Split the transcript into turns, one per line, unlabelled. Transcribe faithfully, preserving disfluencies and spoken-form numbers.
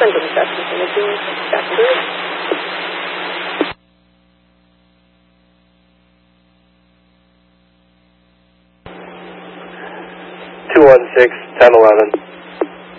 Clinton, Justin Imaging, Jacksonville.
two one six, ten eleven.